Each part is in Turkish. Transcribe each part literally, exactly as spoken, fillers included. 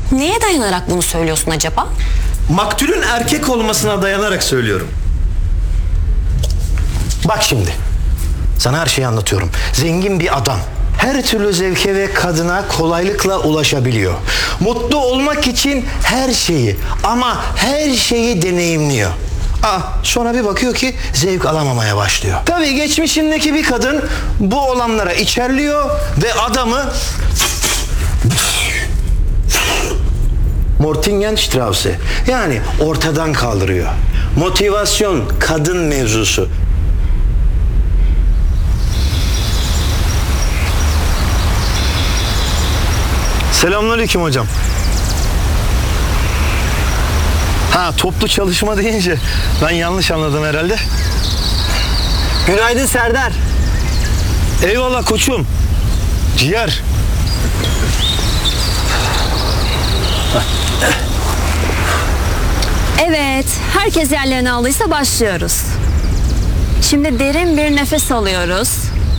Neye dayanarak bunu söylüyorsun acaba? Maktulün erkek olmasına dayanarak söylüyorum. Bak şimdi, sana her şeyi anlatıyorum. Zengin bir adam. Her türlü zevke ve kadına kolaylıkla ulaşabiliyor. Mutlu olmak için her şeyi ama her şeyi deneyimliyor. Ah, sonra bir bakıyor ki zevk alamamaya başlıyor. Tabii geçmişindeki bir kadın bu olanlara içerliyor ve adamı Mortingenstrasse yani ortadan kaldırıyor. Motivasyon kadın mevzusu. Selamünaleyküm hocam. Ha, toplu çalışma deyince ben yanlış anladım herhalde. Günaydın Serdar. Eyvallah koçum. Ciğer. Evet, herkes yerlerini aldıysa başlıyoruz. Şimdi derin bir nefes alıyoruz.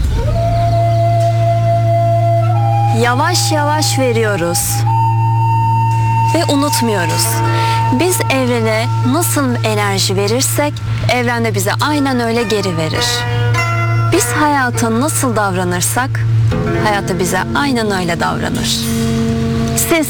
Yavaş yavaş veriyoruz. Ve unutmuyoruz. Biz evrene nasıl enerji verirsek, evren de bize aynen öyle geri verir. Biz hayata nasıl davranırsak, hayat da bize aynen öyle davranır. Siz,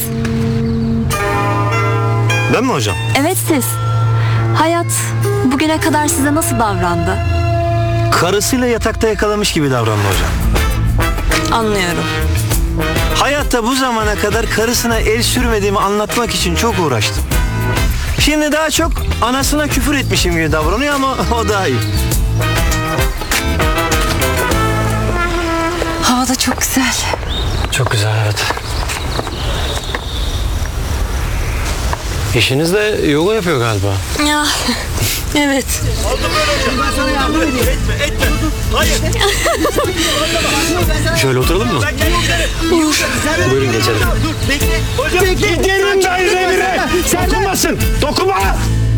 Ben mi hocam? evet siz. Hayat bugüne kadar size nasıl davrandı? Karısıyla yatakta yakalamış gibi davrandı hocam. Anlıyorum. Hayatta bu zamana kadar karısına el sürmediğimi anlatmak için çok uğraştım. Şimdi daha çok anasına küfür etmişim gibi davranıyor ama o daha iyi. Hava da çok güzel. Çok güzel, evet. Eşiniz de yoga yapıyor galiba. Ya, evet. Şöyle oturalım mı? Buyurun geçelim. Gidelim daire bire. Dokunmasın. Dokunma.